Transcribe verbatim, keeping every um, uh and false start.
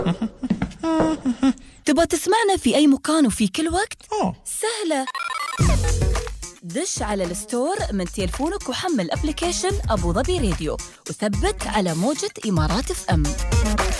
تبغى تسمعنا في أي مكان وفي كل وقت؟ أوه. سهلة، دش على الستور من تليفونك وحمل أبليكيشن أبو ظبي راديو وثبت على موجة إمارات اف ام.